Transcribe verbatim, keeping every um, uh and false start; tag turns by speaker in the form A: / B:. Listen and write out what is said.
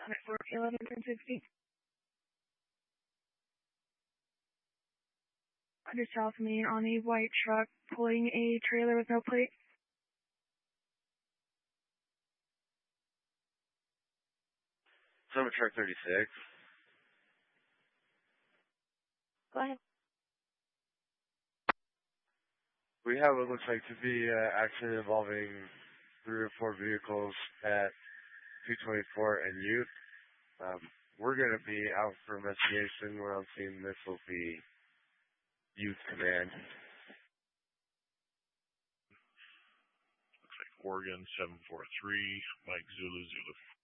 A: for eleven sixty. Under South Main on a white truck pulling a trailer with no plate.
B: Summer truck thirty-six.
A: Go ahead.
B: We have what looks like to be an accident involving three or four vehicles at two twenty-four and Youth. Um, we're going to be out for investigation. Where I'm seeing this will be Youth Command.
C: Looks like Oregon seven four three, Mike Zulu Zulu